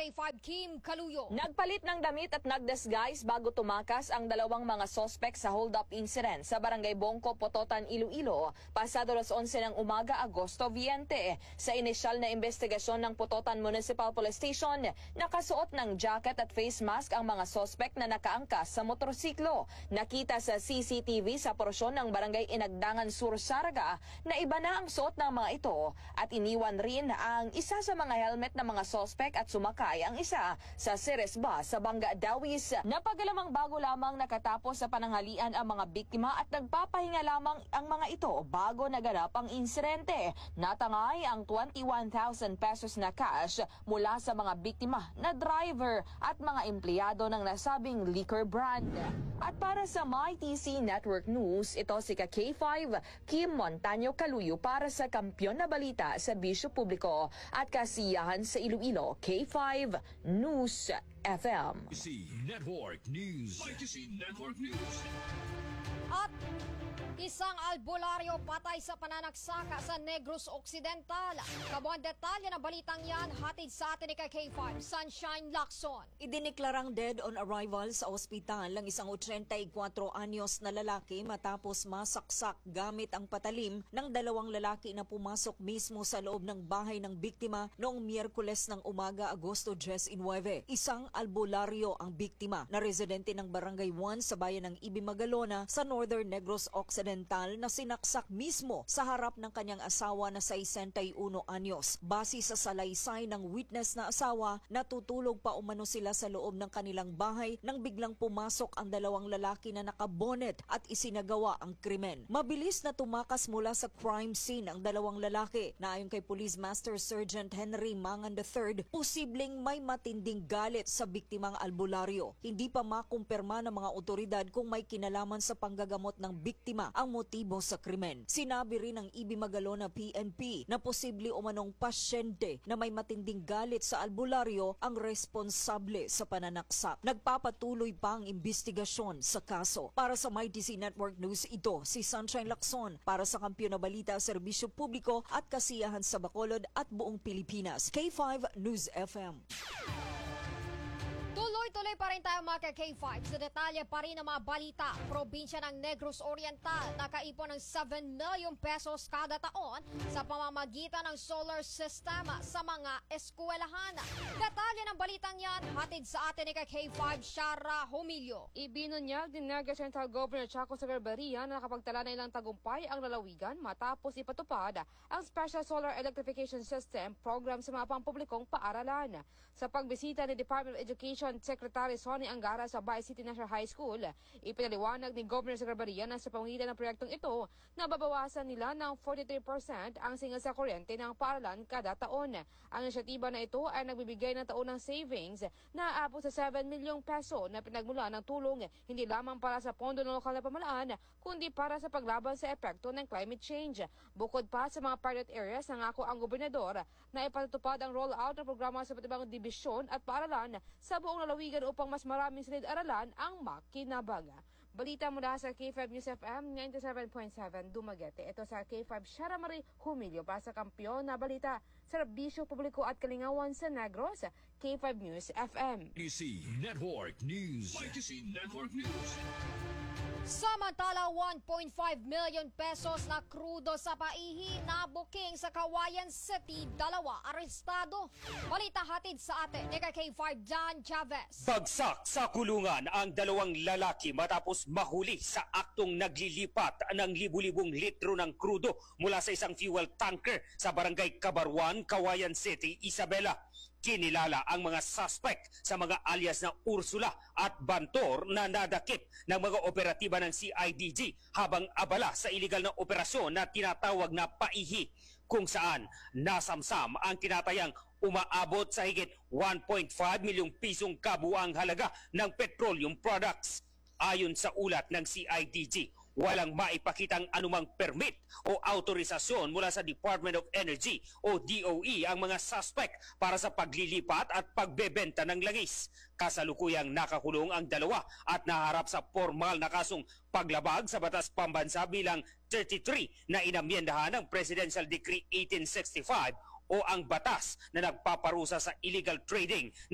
K5 Kim Kaluyo. Nagpalit ng damit at nagdisguise bago tumakas ang dalawang mga sospek sa hold-up incident sa Barangay Bongko, Pototan, Iloilo, pasado alas 11 ng umaga, Agosto 20. Sa inisyal na investigasyon ng Pototan Municipal Police Station, nakasuot ng jacket at face mask ang mga sospek na nakaangkas sa motorsiklo. Nakita sa CCTV sa porsyon ng Barangay Inagdangan Sur, Saraga na iba na ang suot ng mga ito at iniwan rin ang isa sa mga helmet ng mga sospek at sumakay ang isa sa series bus sa Banga Dawis. Napagalamang bago lamang nakatapos sa pananghalian ang mga biktima at nagpapahinga lamang ang mga ito bago naganap ang insidente. Natangay ang 21,000 pesos na cash mula sa mga biktima na driver at mga empleyado ng nasabing liquor brand. At para sa MyTC Network News, ito si K5 Kim Montaño Kaluyo para sa Kampiyon na Balita sa Bisyo Publiko at Kasiyahan sa Iloilo, K5 News FM. MyTC Network News. MyTC Network News. At isang albularyo patay sa pananagsaka sa Negros Occidental. Kabuang detalye ng balitang yan, hatid sa atin ni K5 Sunshine Lacson. Idiniklarang dead on arrival sa ospital ang isang 84 anyos na lalaki matapos masaksak gamit ang patalim ng dalawang lalaki na pumasok mismo sa loob ng bahay ng biktima noong Miyerkules ng umaga, Agosto 19. Isang albularyo ang biktima na residente ng Barangay 1 sa bayan ng Ibimagalona sa Northern Negros Occidental na sinaksak mismo sa harap ng kanyang asawa na 61 anyos. Base sa salaysay ng witness na asawa, natutulog pa umano sila sa loob ng kanilang bahay nang biglang pumasok ang dalawang lalaki na nakabonet at isinagawa ang krimen. Mabilis na tumakas mula sa crime scene ang dalawang lalaki na ayon kay Police Master Sergeant Henry Mangan III, posibleng may matinding galit sa biktimang albularyo. Hindi pa makumpirma ng mga otoridad kung may kinalaman sa panggagamot ng biktima ang motibo sa krimen. Sinabi rin ng Ibimagalona PNP na posible umanong pasyente na may matinding galit sa albularyo ang responsable sa pananaksak. Nagpapatuloy pa ang investigasyon sa kaso. Para sa MyTC Network News, ito si Sunshine Lacson para sa Kampiyon na Balita, Serbisyo Publiko at Kasiyahan sa Bacolod at buong Pilipinas. K5 News FM. Tuloy-tuloy pa rin tayo mga K5 sa detalye pa rin ng mga balita. Probinsya ng Negros Oriental nakaipon ng 7 million pesos kada taon sa pamamagitan ng solar system sa mga eskwelahan. Detalye ng balitang yan, hatid sa atin ni K5 Shara Humilio. Ibinunyag din Naga Central Governor Chaco Sagarbaria na nakapagtala na ilang tagumpay ang lalawigan matapos ipatupad ang Special Solar Electrification System program sa mga pampublikong paaralan. Sa pagbisita ni Department of Education Secretary Sonny Angara sa Bay City National High School, ipinaliwanag ni Governor Sagarbaria na sa pamamagitan ng proyektong ito, nababawasan nila ng 43% ang singil sa kuryente ng paaralan kada taon. Ang inisyatiba na ito ay nagbibigay ng taon ng savings na aabot sa 7 milyong peso na pinagmula ng tulong hindi lamang para sa pondo ng lokal na pamahalaan, kundi para sa paglaban sa epekto ng climate change. Bukod pa sa mga pilot areas, nangako ang gobernador na ipatutupad ang rollout ng programa sa iba't ibang dibisyon at paaralan sa buong lalawigan upang mas maraming silid-aralan ang makinabang. Balita mula sa K5 News FM 97.7 Dumaguete. Ito sa K5 Shara Marie Humilio para sa Kampiyon na Balita, Serbisyo Publiko at Kalingawan sa Negros, K5 News FM. MyTC Network News. MyTC Network News. Samantala, 1.5 million pesos na krudo sa paihi na booking sa Kawayan City, 2 arestado. Balita hatid sa atin ni K5 John Chavez. Bagsak sa kulungan ang dalawang lalaki matapos mahuli sa aktong naglilipat ng libu-libong litro ng krudo mula sa isang fuel tanker sa Barangay Cabarwan, Kawayan City, Isabela. Kinilala ang mga suspect sa mga alias na Ursula at Bantor na nadakip ng mga operatiba ng CIDG habang abala sa iligal na operasyon na tinatawag na paihi, kung saan nasamsam ang tinatayang umaabot sa higit 1.5 milyong pisong kabuang halaga ng petroleum products. Ayon sa ulat ng CIDG, walang maipakitang anumang permit o autorisasyon mula sa Department of Energy o DOE ang mga suspect para sa paglilipat at pagbebenta ng langis. Kasalukuyang nakakulong ang dalawa at naharap sa formal na kasong paglabag sa batas pambansa bilang 33 na inamyendahan ng Presidential Decree 1865 o ang batas na nagpaparusa sa illegal trading